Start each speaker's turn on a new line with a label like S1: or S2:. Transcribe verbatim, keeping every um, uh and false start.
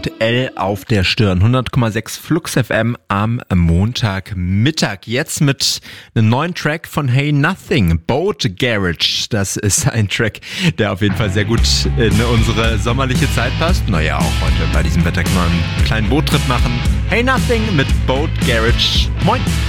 S1: und L auf der Stirn. hundert Komma sechs Flux F M am Montagmittag. Jetzt mit einem neuen Track von Hey Nothing, Boat Garage. Das ist ein Track, der auf jeden Fall sehr gut in unsere sommerliche Zeit passt. Naja, auch heute bei diesem Wetter kann man einen kleinen Boottrip machen. Hey Nothing mit Boat Garage. Moin!